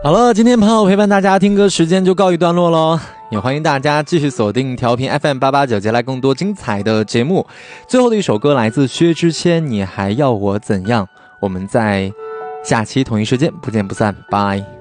好了，今天朋友陪伴大家听歌时间就告一段落咯，也欢迎大家继续锁定调频 FM889，接下来更多精彩的节目。最后的一首歌来自薛之谦，你还要我怎样？我们在下期同一时间不见不散，拜。